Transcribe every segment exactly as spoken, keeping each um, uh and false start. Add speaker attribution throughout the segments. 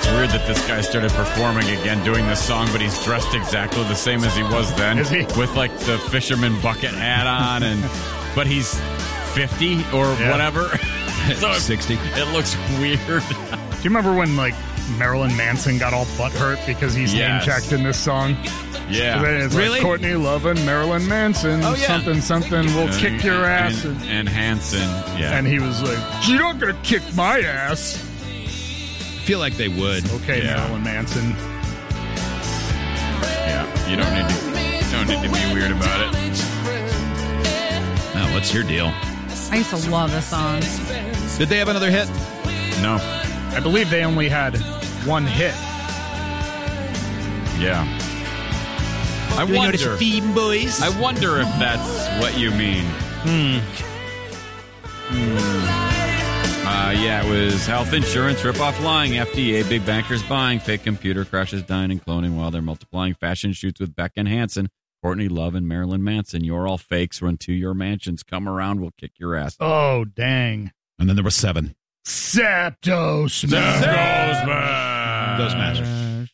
Speaker 1: It's weird that this guy started performing again, doing this song, but he's dressed exactly the same as he was then.
Speaker 2: Is he?
Speaker 1: With like the fisherman bucket hat on, and but he's fifty or
Speaker 2: yeah.
Speaker 1: whatever. So
Speaker 3: sixty.
Speaker 1: It looks weird.
Speaker 2: Do you remember when like Marilyn Manson got all butthurt because he's
Speaker 1: yes.
Speaker 2: name checked in this song?
Speaker 1: Yeah.
Speaker 2: It's
Speaker 3: really?
Speaker 2: Like Courtney Love and Marilyn Manson.
Speaker 3: Oh, yeah.
Speaker 2: Something, something will
Speaker 1: and,
Speaker 2: kick your ass.
Speaker 1: And, and, and Hanson. Yeah.
Speaker 2: And he was like, you're not going to kick my ass.
Speaker 3: I feel like they would.
Speaker 2: Okay,
Speaker 1: yeah.
Speaker 2: Marilyn Manson.
Speaker 1: Yeah. You don't need to, you don't need to be weird about it.
Speaker 3: Now, what's your deal?
Speaker 4: I used to love this song.
Speaker 3: Did they have another hit?
Speaker 1: No.
Speaker 2: I believe they only had one hit.
Speaker 1: Yeah. I
Speaker 3: Do
Speaker 1: wonder.
Speaker 3: notice feeding boys?
Speaker 1: I wonder if that's what you mean.
Speaker 3: Hmm.
Speaker 1: Hmm. Uh, yeah, it was health insurance, rip-off lying, F D A, big bankers buying, fake computer crashes, dying and cloning while they're multiplying, fashion shoots with Beck and Hansen, Courtney Love and Marilyn Manson. You're all fakes. Run to your mansions. Come around. We'll kick your ass.
Speaker 2: Oh, dang.
Speaker 3: And then there were seven.
Speaker 2: Zapdos
Speaker 1: Zapdos
Speaker 3: Those masters.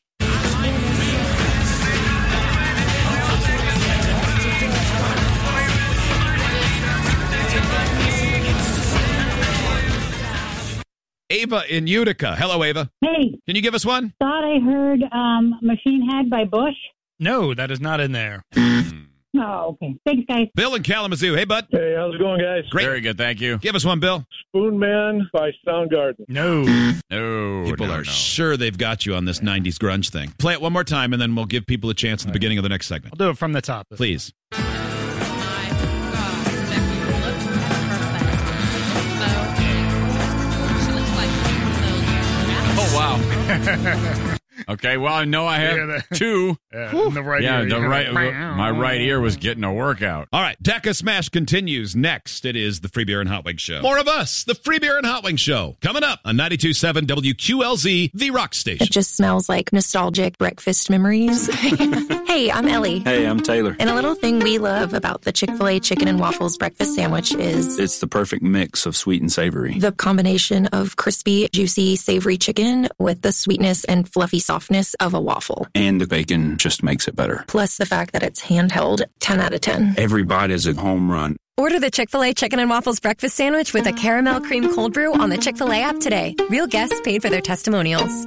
Speaker 3: Ava in Utica. Hello, Ava.
Speaker 5: Hey.
Speaker 3: Can you give us one?
Speaker 5: Thought I heard um, Machine Head by Bush.
Speaker 2: No, that is not in there.
Speaker 5: Oh, okay. Thanks, guys.
Speaker 3: Bill in Kalamazoo. Hey, bud.
Speaker 6: Hey, how's it going, guys?
Speaker 3: Great.
Speaker 1: Very good. Thank you.
Speaker 3: Give us one, Bill.
Speaker 6: Spoon Man by Soundgarden.
Speaker 2: No.
Speaker 1: No.
Speaker 3: People
Speaker 1: no,
Speaker 3: are
Speaker 1: no.
Speaker 3: sure they've got you on this nineties grunge thing. Play it one more time, and then we'll give people a chance at the beginning of the next segment.
Speaker 2: I'll do it from the top.
Speaker 3: Please.
Speaker 1: Oh, wow. Okay, well, I know I have
Speaker 2: Yeah, the-
Speaker 1: two.
Speaker 2: Yeah, in the right
Speaker 1: Yeah,
Speaker 2: ear,
Speaker 1: the
Speaker 2: you
Speaker 1: right,
Speaker 2: have-
Speaker 1: my right ear was getting a workout.
Speaker 3: All right, Deca Smash continues. Next, it is the Free Beer and Hot Wings Show. More of us, the Free Beer and Hot Wings Show. Coming up on ninety-two point seven W Q L Z, the rock station.
Speaker 7: It just smells like nostalgic breakfast memories. Hey, I'm Ellie.
Speaker 8: Hey, I'm Taylor.
Speaker 7: And a little thing we love about the Chick-fil-A Chicken and Waffles breakfast sandwich is
Speaker 8: It's the perfect mix of sweet and savory.
Speaker 7: the combination of crispy, juicy, savory chicken with the sweetness and fluffy softness of a waffle.
Speaker 8: And the bacon just makes it better.
Speaker 7: Plus the fact that it's handheld, ten out of ten.
Speaker 8: Every bite is a home run.
Speaker 9: Order the Chick-fil-A Chicken and Waffles breakfast sandwich with a caramel cream cold brew on the Chick-fil-A app today. Real guests paid for their testimonials.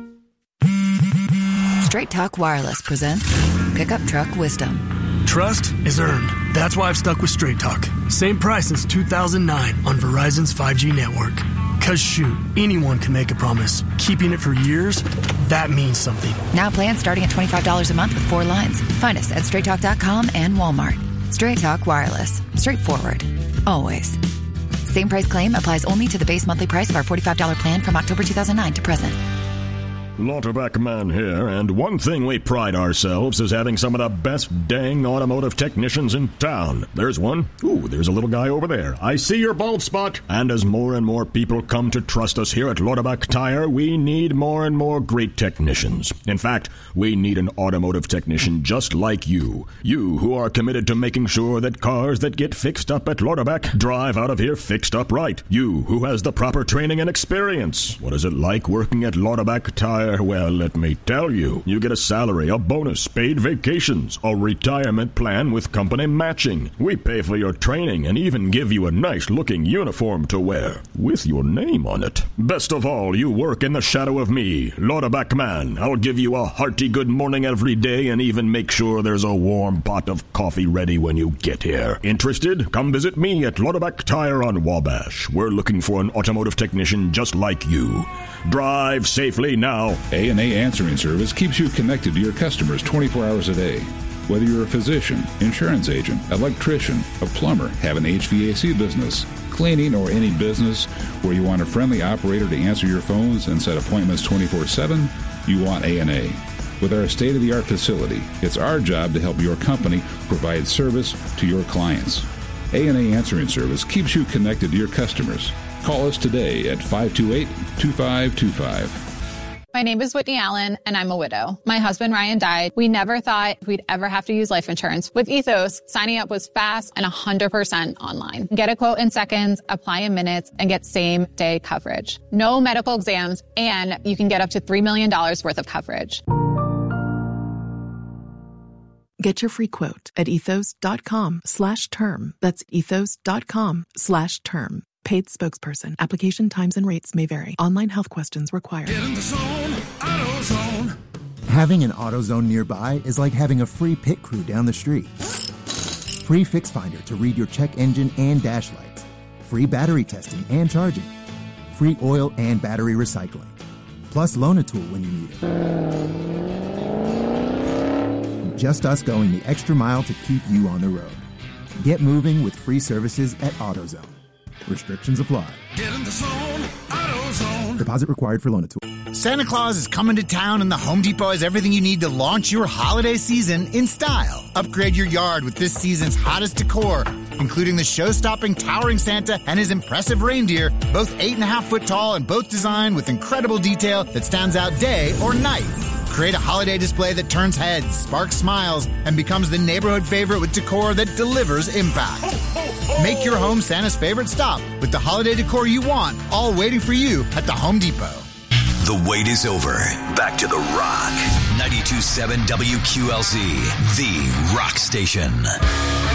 Speaker 10: Straight Talk Wireless presents Pickup Truck Wisdom.
Speaker 11: Trust is earned. That's why I've stuck with Straight Talk. Same price since two thousand nine on Verizon's five G network. Cause shoot, anyone can make a promise. Keeping it for years, that means something.
Speaker 10: Now plans starting at twenty-five dollars a month with four lines. Find us at straight talk dot com and Walmart. Straight Talk Wireless. Straightforward. Always. Same price claim applies only to the base monthly price of our forty-five dollars plan from October two thousand nine to present.
Speaker 12: Lauterbach Man here, and one thing we pride ourselves is having some of the best dang automotive technicians in town. There's one. Ooh, there's a little guy over there. I see your bald spot. And as more and more people come to trust us here at Lauterbach Tire, we need more and more great technicians. In fact, we need an automotive technician just like you. You who are committed to making sure that cars that get fixed up at Lauterbach drive out of here fixed up right. You who has the proper training and experience. What is it like working at Lauterbach Tire? Well, let me tell you. You get a salary, a bonus, paid vacations, a retirement plan with company matching. We pay for your training and even give you a nice-looking uniform to wear with your name on it. Best of all, you work in the shadow of me, Lauterbach Man. I'll give you a hearty good morning every day and even make sure there's a warm pot of coffee ready when you get here. Interested? Come visit me at Lauterbach Tire on Wabash. We're looking for an automotive technician just like you. Drive safely now.
Speaker 13: A and A Answering Service keeps you connected to your customers twenty-four hours a day. Whether you're a physician, insurance agent, electrician, a plumber, have an H V A C business, cleaning, or any business where you want a friendly operator to answer your phones and set appointments twenty-four seven, you want A and A. With our state-of-the-art facility, it's our job to help your company provide service to your clients. A and A Answering Service keeps you connected to your customers. Call us today at five two eight, two five two five.
Speaker 14: My name is Whitney Allen, and I'm a widow. My husband, Ryan, died. We never thought we'd ever have to use life insurance. With Ethos, signing up was fast and one hundred percent online. Get a quote in seconds, apply in minutes, and get same-day coverage. No medical exams, and you can get up to three million dollars worth of coverage.
Speaker 15: Get your free quote at ethos.com slash term. That's ethos.com slash term. Paid spokesperson. Application times and rates may vary. Online health questions required.
Speaker 16: Get in the zone, AutoZone.
Speaker 17: Having an AutoZone nearby is like having a free pit crew down the street. Free Fix Finder to read your check engine and dash lights. Free battery testing and charging. Free oil and battery recycling. Plus Loan-A-Tool when you need it. Just us going the extra mile to keep you on the road. Get moving with free services at AutoZone. Restrictions apply.
Speaker 16: Get in the zone, AutoZone.
Speaker 17: Deposit required for Loan-A-Tool.
Speaker 18: Santa Claus is coming to town, and the Home Depot has everything you need to launch your holiday season in style. Upgrade your yard with this season's hottest decor, including the show-stopping towering Santa and his impressive reindeer, both eight and a half foot tall and both designed with incredible detail that stands out day or night. Create a holiday display that turns heads, sparks smiles, and becomes the neighborhood favorite with decor that delivers impact. Make your home Santa's favorite stop with the holiday decor you want, all waiting for you at the Home Depot.
Speaker 19: The wait is over. Back to The Rock. ninety-two point seven W Q L Z, the rock station.